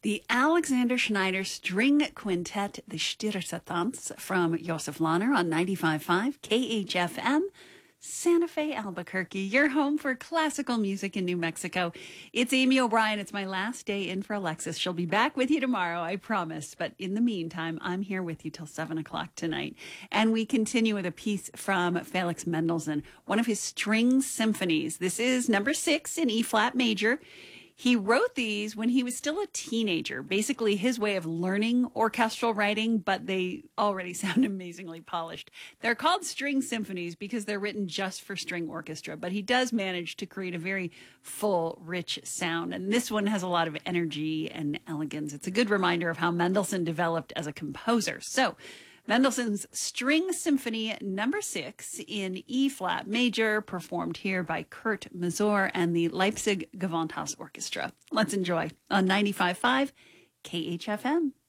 The Alexander Schneider String Quintet, the Stirsatanz from Josef Lahner on 95.5 KHFM, Santa Fe, Albuquerque, your home for classical music in New Mexico. It's Amy O'Brien. It's my last day in for Alexis. She'll be back with you tomorrow, I promise. But in the meantime, I'm here with you till 7 o'clock tonight. And we continue with a piece from Felix Mendelssohn, one of his string symphonies. This is number 6 in E-flat major. He wrote these when he was still a teenager, basically his way of learning orchestral writing, but they already sound amazingly polished. They're called string symphonies because they're written just for string orchestra, but he does manage to create a very full, rich sound. And this one has a lot of energy and elegance. It's a good reminder of how Mendelssohn developed as a composer. So, Mendelssohn's String Symphony number 6 in E-flat major, performed here by Kurt Masur and the Leipzig Gewandhaus Orchestra. Let's enjoy on 95.5 KHFM.